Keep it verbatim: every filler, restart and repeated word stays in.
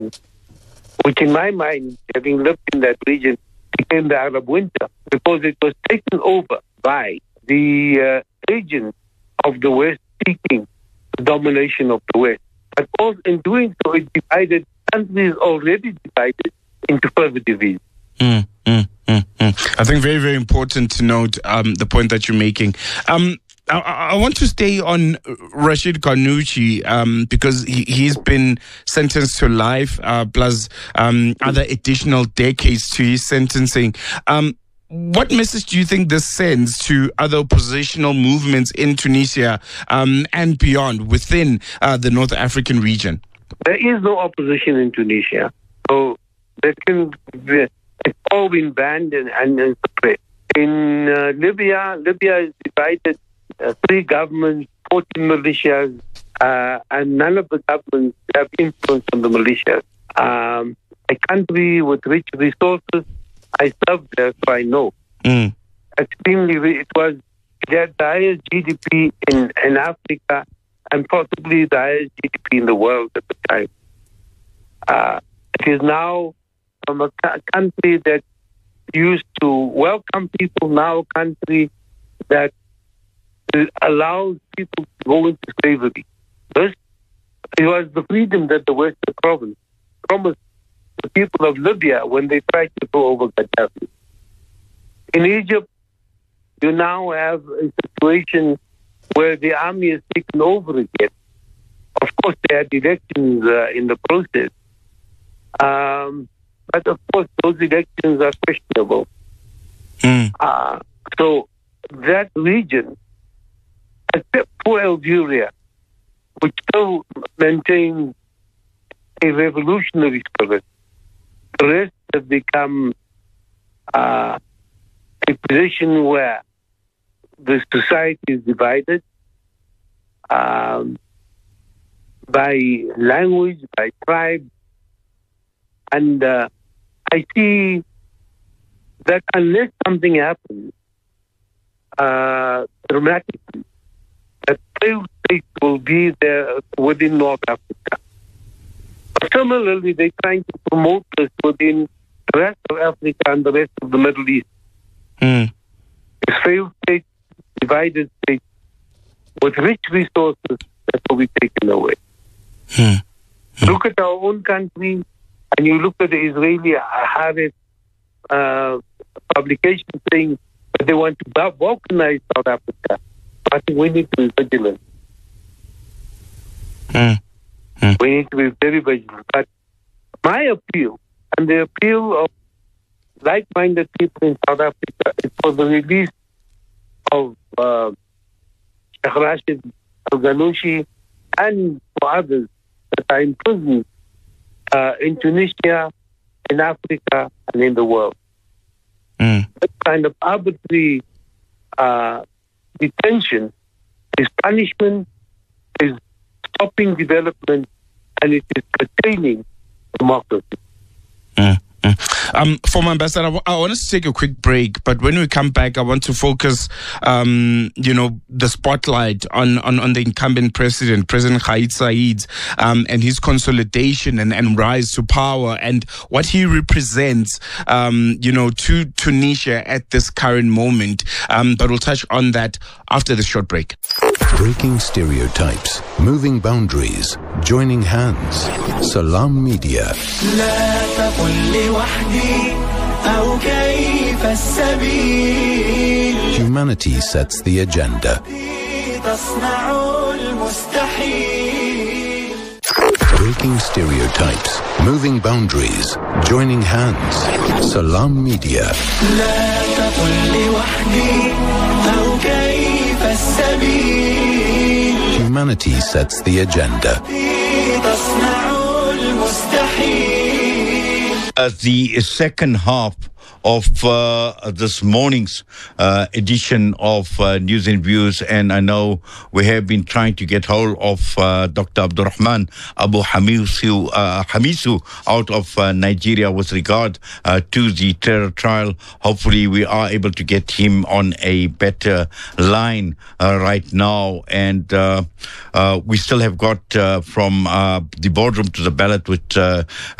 which in my mind, having lived in that region, became the Arab winter, because it was taken over by the uh, agents of the West seeking the domination of the West. But also in doing so, it divided countries already divided into further divisions. Mm, mm, mm, mm. I think very, very important to note um, the point that you're making. Um, I, I want to stay on Rashid Ghannouchi um, because he, he's been sentenced to life uh, plus um, other additional decades to his sentencing. Um, what message do you think this sends to other oppositional movements in Tunisia um, and beyond within uh, the North African region? There is no opposition in Tunisia. So there can be, it's all been banned and, and suppressed. In uh, Libya, Libya is divided. Uh, three governments, fourteen militias, uh, and none of the governments have influence on the militias. Um, a country with rich resources, I served there, so I know. Mm. Extremely, it was the highest G D P in, in Africa and possibly the highest G D P in the world at the time. Uh, it is now from a country that used to welcome people, now a country that allows people to go into slavery. This it was the freedom that the Western province promised the people of Libya when they tried to go over Gaddafi. In Egypt, you now have a situation where the army is taken over again. Of course, they had elections uh, in the process. Um, but of course, those elections are questionable. Mm. Uh, so that region, except for Algeria, which still maintains a revolutionary spirit, the rest have become uh, a position where the society is divided um, by language, by tribe, and uh, I see that unless something happens uh, dramatically, that failed state will be there within North Africa. But similarly, they're trying to promote this within the rest of Africa and the rest of the Middle East. Mm. A failed state, divided state, with rich resources that will be taken away. Mm. Mm. Look at our own country, and you look at the Israeli Haaretz uh, publication saying that they want to balkanize South Africa. I think we need to be vigilant. Mm. Mm. We need to be very vigilant. But my appeal, and the appeal of like-minded people in South Africa, is for the release of uh, Sheikh Rashid Ghannouchi and for others that are in prison uh, in Tunisia, in Africa, and in the world. Mm. That kind of arbitrary uh, detention is punishment, is stopping development, and it is curtailing democracy. Mm. Mm. Um, former Ambassador, I, w- I want us to take a quick break, but when we come back, I want to focus, um, you know, the spotlight on, on, on the incumbent president, President Kais Saied, um, and his consolidation and, and rise to power and what he represents, um, you know, to Tunisia at this current moment. Um, but we'll touch on that after the short break. Breaking stereotypes, moving boundaries, joining hands. Salam Media. Humanity sets the agenda. Breaking stereotypes, moving boundaries, joining hands. Salam Media. Humanity sets the agenda. uh, the second half of uh, this morning's uh, edition of uh, News and Views, and I know we have been trying to get hold of uh, Doctor Abdurrahman Abu Hamisu, uh, Hamisu out of uh, Nigeria with regard uh, to the terror trial. Hopefully we are able to get him on a better line uh, right now, and uh, uh, we still have got uh, from uh, the boardroom to the ballot with uh,